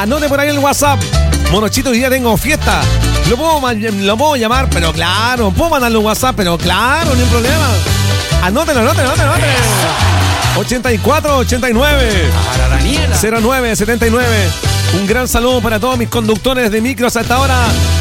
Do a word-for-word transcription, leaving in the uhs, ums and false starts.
Anote por ahí el WhatsApp. Monochito, hoy día tengo fiesta. Lo puedo, lo puedo llamar, pero claro. Puedo mandarle un WhatsApp, pero claro, no hay problema. Anótelo, anótelo, anótelo, anótelo. ochenta y cuatro ochenta y nueve Para Daniela cero nueve setenta y nueve. Un gran saludo para todos mis conductores de micros hasta ahora.